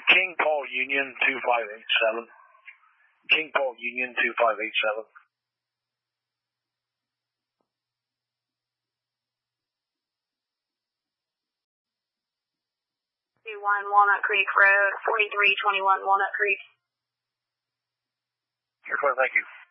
King Paul Union 2587. King Paul Union 2587. Walnut Creek Road, 4321 Walnut Creek. Thank you.